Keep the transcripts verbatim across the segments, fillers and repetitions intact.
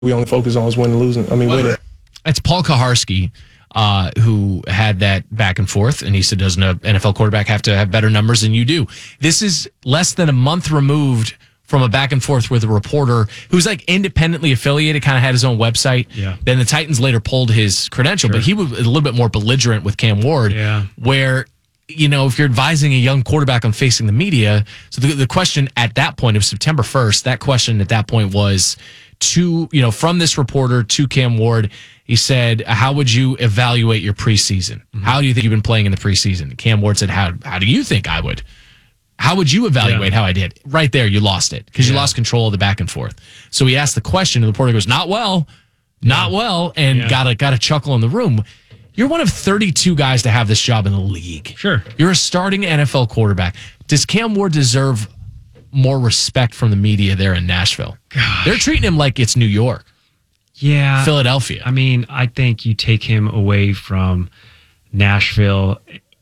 we only focus on is winning and losing. I mean, winning. It's Paul Kaharski, uh, who had that back and forth, and he said, doesn't an N F L quarterback have to have better numbers than you do? This is less than a month removed from a back and forth with a reporter who's like independently affiliated, kind of had his own website. Yeah. Then the Titans later pulled his credential, sure. but he was a little bit more belligerent with Cam Ward, yeah. where, you know, if you're advising a young quarterback on facing the media, so the, the question at that point, it was September first, that question at that point was to, you know, from this reporter to Cam Ward, he said, how would you evaluate your preseason? Mm-hmm. How do you think you've been playing in the preseason? Cam Ward said, how, how do you think I would? How would you evaluate yeah. how I did? Right there, you lost it because yeah. you lost control of the back and forth. So he asked the question, and the reporter goes, not well, not yeah. well, and yeah. got a, got a chuckle in the room. You're one of thirty-two guys to have this job in the league. Sure. You're a starting N F L quarterback. Does Cam Ward deserve more respect from the media there in Nashville? Gosh. They're treating him like it's New York. Yeah. Philadelphia. I mean, I think you take him away from Nashville.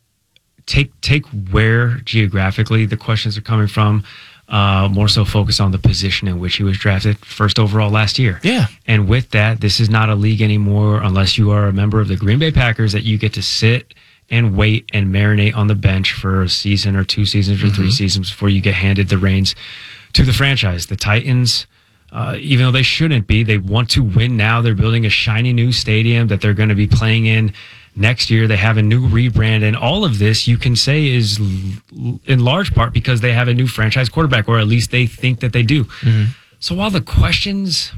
Take take where geographically the questions are coming from. Uh, more so focus on the position in which he was drafted first overall last year. Yeah. And with that, this is not a league anymore unless you are a member of the Green Bay Packers that you get to sit and wait and marinate on the bench for a season or two seasons or mm-hmm. three seasons before you get handed the reins to the franchise. The Titans, uh, even though they shouldn't be, they want to win now. They're building a shiny new stadium that they're going to be playing in next year. They have a new rebrand, and all of this you can say is l- in large part because they have a new franchise quarterback, or at least they think that they do. Mm-hmm. So while the questions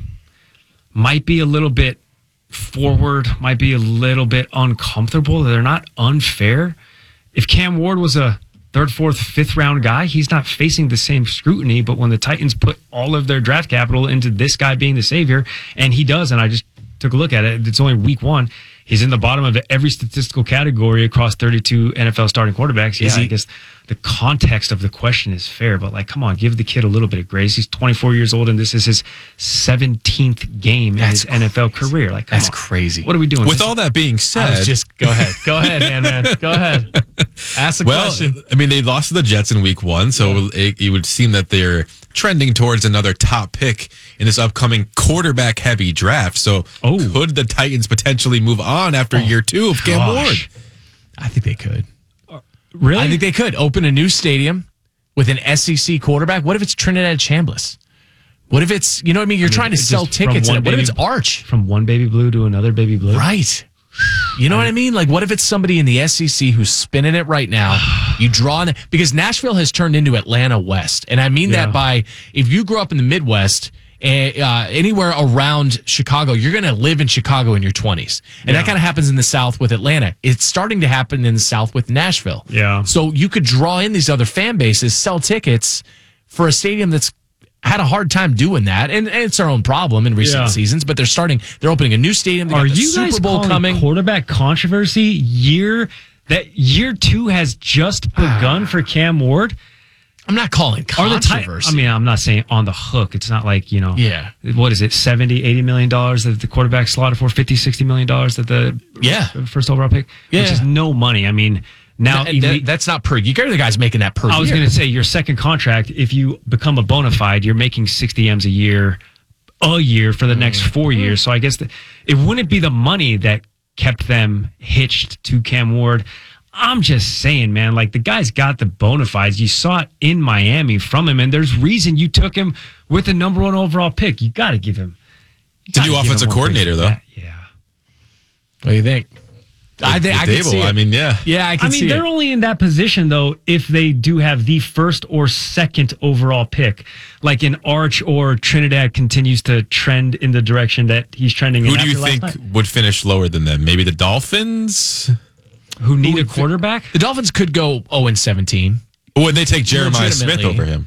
might be a little bit forward, might be a little bit uncomfortable, they're not unfair. If Cam Ward was a third, fourth, fifth round guy, he's not facing the same scrutiny. But when the Titans put all of their draft capital into this guy being the savior, and he does, and I just took a look at it, it's only week one. He's in the bottom of every statistical category across thirty-two N F L starting quarterbacks. Yeah, I guess the context of the question is fair, but like, come on, give the kid a little bit of grace. He's twenty-four years old, and this is his seventeenth game in his N F L career. Like, come that's on. crazy. What are we doing? With this all that being said, just go ahead, go ahead, man, man, go ahead. Ask the well, question. I mean, they lost to the Jets in week one, so yeah. it, it would seem that they're trending towards another top pick in this upcoming quarterback-heavy draft. So oh. could the Titans potentially move on after oh, year two of Cam gosh. Ward? I think they could. Uh, really? I think they could open a new stadium with an S E C quarterback. What if it's Trinidad Chambliss? What if it's, you know what I mean? You're I mean, trying to sell tickets. What baby, if it's Arch? From one baby blue to another baby blue? Right. You know what I mean? Like, what if it's somebody in the S E C who's spinning it right now? You draw on because Nashville has turned into Atlanta West. And I mean yeah. that by, if you grew up in the Midwest, uh, anywhere around Chicago, you're going to live in Chicago in your twenties. And yeah. that kind of happens in the South with Atlanta. It's starting to happen in the South with Nashville. Yeah. So you could draw in these other fan bases, sell tickets for a stadium that's had a hard time doing that, and, and it's our own problem in recent yeah. seasons. But they're starting; they're opening a new stadium. They Are got the you Super guys Bowl calling coming? Quarterback controversy year that year two has just begun for Cam Ward? I'm not calling controversy. Ti- I mean, I'm not saying on the hook. It's not like, you know, yeah. What is it, seventy, eighty million dollars that the quarterback slotted for, fifty, sixty million dollars that the yeah. first overall pick, yeah. which is no money. I mean. Now that, that, that's not per. You the guy's making that per. I was going to say your second contract. If you become a bona fide, you're making sixty M's a year, a year for the next four years. So I guess the, it wouldn't be the money that kept them hitched to Cam Ward. I'm just saying, man. Like, the guy's got the bona fides. You saw it in Miami from him, and there's reason you took him with the number one overall pick. You got to give him. The new offensive coordinator, though. That. Yeah. What do you think? I think I can see it. I mean, yeah, yeah. I can I mean, see they're it. only in that position though if they do have the first or second overall pick, like in Arch or Trinidad continues to trend in the direction that he's trending. Who in do you think night. would finish lower than them? Maybe the Dolphins, who need who a quarterback. The Dolphins could go zero and seventeen. Or would they take Jeremiah Smith over him?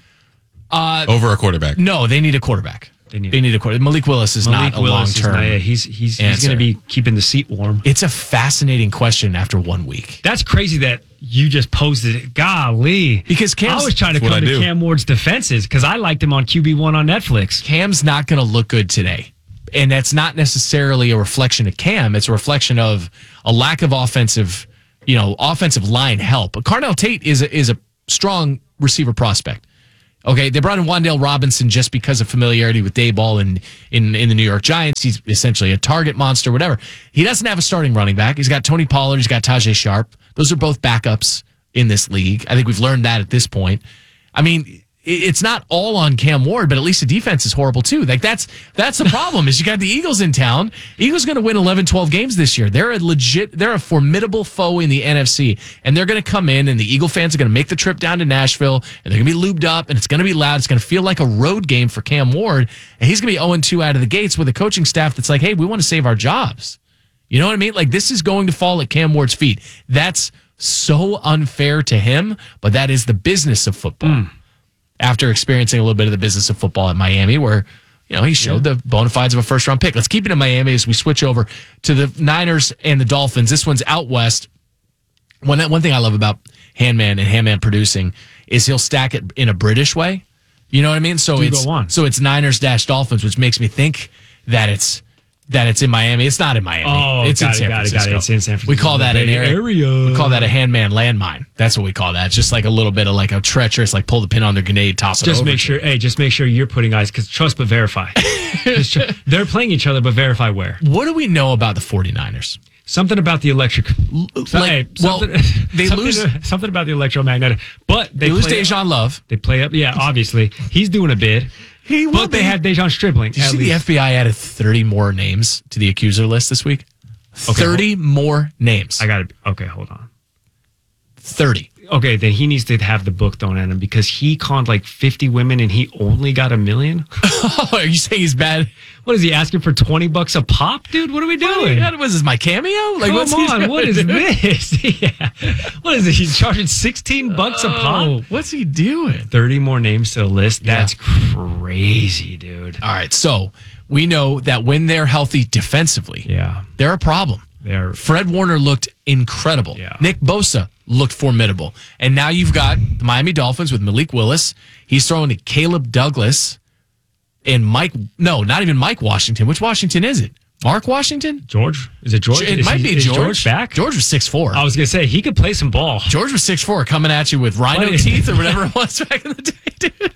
Uh, over a quarterback? No, they need a quarterback. They need, they need a quarterback. Malik Willis is Malik not Willis a long term. Yeah, he's he's he's going to be keeping the seat warm. It's a fascinating question after one week. That's crazy that you just posed it. Golly, because Cam's, I was trying to come to Cam Ward's defenses because I liked him on Q B one on Netflix. Cam's not going to look good today, and that's not necessarily a reflection of Cam. It's a reflection of a lack of offensive, you know, offensive line help. But Carnell Tate is a, is a strong receiver prospect. Okay, they brought in Wan'Dale Robinson just because of familiarity with Dayball and in, in the New York Giants. He's essentially a target monster, whatever. He doesn't have a starting running back. He's got Tony Pollard. He's got Tajay Sharp. Those are both backups in this league. I think we've learned that at this point. I mean, it's not all on Cam Ward, but at least the defense is horrible too. Like that's that's the problem is you got the Eagles in town. Eagles going to win eleven, twelve games this year. They're a legit, they're a formidable foe in the N F C, and they're going to come in, and the Eagle fans are going to make the trip down to Nashville, and they're going to be lubed up, and it's going to be loud. It's going to feel like a road game for Cam Ward, and he's going to be oh and two out of the gates with a coaching staff that's like, hey, we want to save our jobs. You know what I mean? Like this is going to fall at Cam Ward's feet. That's so unfair to him, but that is the business of football. Mm. After experiencing a little bit of the business of football at Miami, where you know he showed yeah. the bona fides of a first round pick. Let's keep it in Miami as we switch over to the Niners and the Dolphins. This one's out west. One one thing I love about Handman and Handman producing is he'll stack it in a British way. You know what I mean? So Do it's go on. so it's Niners dash Dolphins, which makes me think that it's that it's in Miami. It's not in Miami. Oh, it's got in San it, got Francisco. it, got it. It's in San Francisco. We call that an area. area. We call that a Handman landmine. That's what we call that. It's just like a little bit of like a treacherous, like pull the pin on their grenade, toss it Just over. make sure, hey, just make sure you're putting eyes, because trust but verify. Just tr- they're playing each other, but verify where. What do we know about the 49ers? Something about the electric. So, Like, hey, well, something, they something, lose- something about the electromagnetic. But they, They lose play, Dejan Love. They play up. Yeah, obviously. He's doing a bid. He But they had Dejan Stribling. Did you at see least. the F B I added thirty more names to the accuser list this week? Okay, thirty more names. I got it. Okay, hold on. thirty. Okay, then he needs to have the book thrown at him because he conned like fifty women and he only got a million. Oh, are you saying he's bad? What is he asking for twenty bucks a pop, dude? What are we doing? What was this, my cameo? Like, Come what's he on, doing? what is this? Yeah. What is it? He's charging sixteen bucks a pop? Oh, what's he doing? thirty more names to the list. Yeah. That's crazy, dude. All right, so we know that when they're healthy defensively, Yeah. they're a problem. They're Fred Warner looked incredible. Yeah. Nick Bosa looked formidable. And now you've got the Miami Dolphins with Malik Willis. He's throwing to Caleb Douglas and Mike. No, not even Mike Washington. Which Washington is it? Mark Washington? George? Is it George? It Is might he- be is George. George back? George was six foot four. I was going to say, he could play some ball. George was six foot four coming at you with rhino What? teeth or whatever it was back in the day, dude.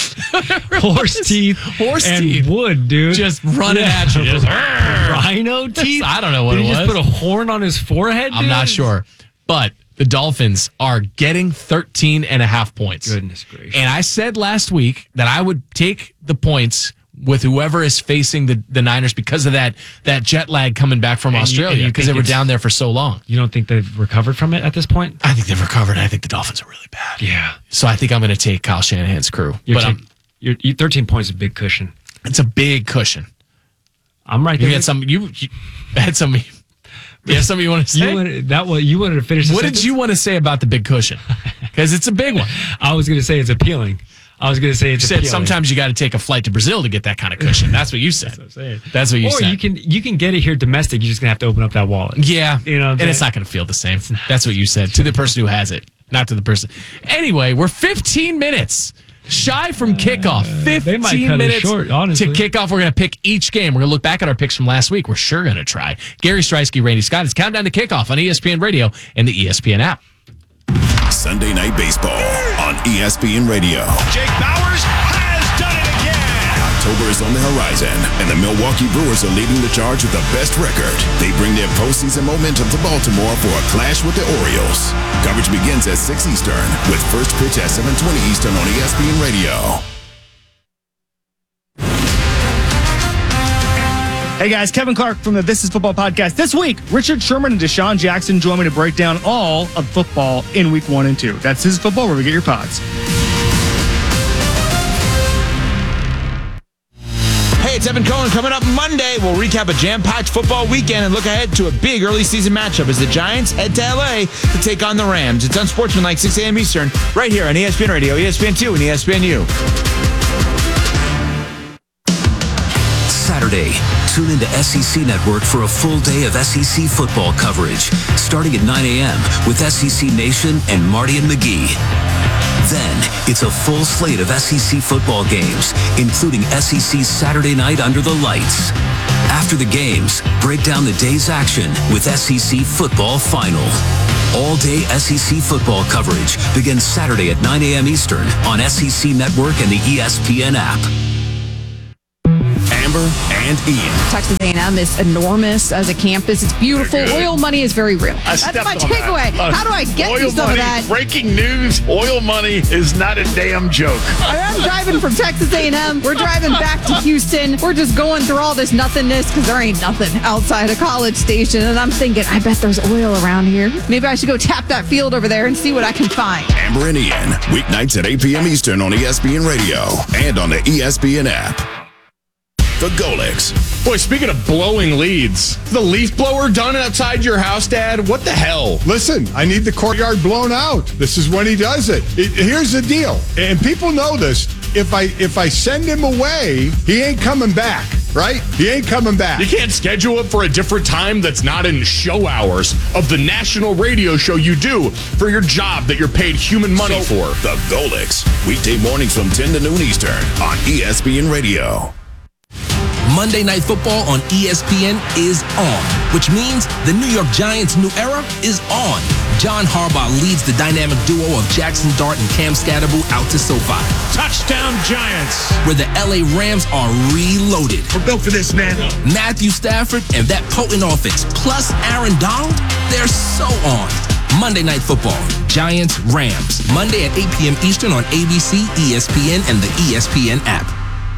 Horse teeth. Horse and teeth. wood, dude. Just running at you. Just, Rhino teeth? I don't know what Did it he was. just put a horn on his forehead, I'm dude? not sure. But the Dolphins are getting thirteen and a half points. Goodness gracious. And I said last week that I would take the points with whoever is facing the, the Niners because of that that jet lag coming back from And you- and Australia you because think they were it's- down there for so long. You don't think they've recovered from it at this point? I think they've recovered. I think the Dolphins are really bad. Yeah. So I think I'm going to take Kyle Shanahan's crew. You're but ta- I'm, you're, you thirteen points is a big cushion. it's a big cushion. I'm right You there. had some. You, you had some. You have something you want to You say? wanted, that was, you wanted to finish the What sentence? did you want to say about the big cushion? Because it's a big one. I was going to say it's appealing. I was going to say it's You said appealing. sometimes you got to take a flight to Brazil to get that kind of cushion. That's what you said. That's what I'm saying. That's what you or said. you can you can get it here domestic. You're just gonna have to open up that wallet. Yeah, You know what I'm and it's saying? not going to feel the same. That's what you said to the person who has it, not to the person. Anyway, we're fifteen minutes shy from kickoff. they fifteen might cut it minutes short, honestly. to kick off. We're going to pick each game. We're going to look back at our picks from last week. We're sure going to try. Gary Streisky, Randy Scott. It's countdown to kickoff on E S P N Radio and the E S P N app. Sunday Night Baseball on E S P N Radio. Jake Bowers has done it again. October is on the horizon, and the Milwaukee Brewers are leading the charge with the best record. They bring their postseason momentum to Baltimore for a clash with the Orioles. Coverage begins at six Eastern, with first pitch at seven twenty Eastern on E S P N Radio. Hey guys, Kevin Clark from the This Is Football podcast. This week, Richard Sherman and Deshaun Jackson join me to break down all of football in week one and two. That's This Is Football, where we get your pods. Hey, it's Evan Cohen. Coming up Monday, we'll recap a jam-packed football weekend and look ahead to a big early season matchup as the Giants head to L A to take on the Rams. It's unsportsmanlike, six a.m. Eastern, right here on E S P N Radio, E S P N two, and E S P N U. Saturday, tune into S E C Network for a full day of S E C football coverage, starting at nine a.m. with S E C Nation and Marty and McGee. Then, it's a full slate of S E C football games, including S E C Saturday Night Under the Lights. After the games, break down the day's action with S E C Football Final. All-day S E C football coverage begins Saturday at nine a.m. Eastern on S E C Network and the E S P N app. Amber and Ian. Texas A and M is enormous as a campus. It's beautiful. Oil money is very real. I That's stepped my on takeaway. that. Uh, How do I get oil you some money, of that? Breaking news, oil money is not a damn joke. I'm driving from Texas A and M. We're driving back to Houston. We're just going through all this nothingness because there ain't nothing outside of College Station. And I'm thinking, I bet there's oil around here. Maybe I should go tap that field over there and see what I can find. Amber and Ian, weeknights at eight p.m. Eastern on E S P N Radio and on the E S P N app. The Golics. Boy, speaking of blowing leads, the leaf blower done outside your house, Dad? What the hell? Listen, I need the courtyard blown out. This is when he does it. it. Here's the deal, and people know this. If I if I send him away, he ain't coming back, right? He ain't coming back. You can't schedule it for a different time that's not in show hours of the national radio show you do for your job that you're paid human money So, for. The Golics. Weekday mornings from ten to noon Eastern on E S P N Radio. Monday Night Football on E S P N is on, which means the New York Giants' new era is on. John Harbaugh leads the dynamic duo of Jackson Dart and Cam Scatterbo out to SoFi, Touchdown Giants. where the L A Rams are reloaded. We're built for this, man. Matthew Stafford and that potent offense, plus Aaron Donald, they're so on. Monday Night Football, Giants, Rams, Monday at eight p.m. Eastern on A B C, E S P N, and the E S P N app.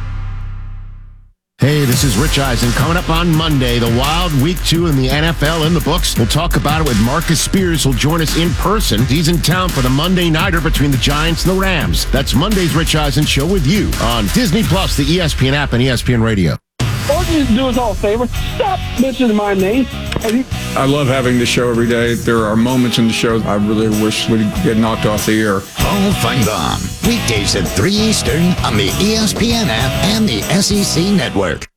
Hey, this is Rich Eisen. Coming up on Monday, the wild week two in the N F L in the books. We'll talk about it with Marcus Spears, who'll join us in person. He's in town for the Monday Nighter between the Giants and the Rams. That's Monday's Rich Eisen Show with you on Disney Plus, the E S P N app, and E S P N Radio. Or just do us all a favor. Stop mentioning my name. I love having the show every day. There are moments in the show I really wish would get knocked off the air. Hall Fun Bomb. Weekdays at three Eastern on the E S P N app and the S E C Network.